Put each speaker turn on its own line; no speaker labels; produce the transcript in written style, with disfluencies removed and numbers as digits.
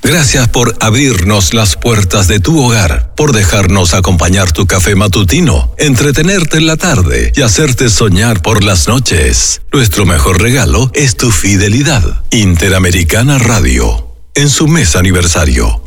Gracias por abrirnos las puertas de tu hogar, por dejarnos acompañar tu café matutino, entretenerte en la tarde y hacerte soñar por las noches. Nuestro mejor regalo es tu fidelidad. Interamericana Radio, en su mes aniversario.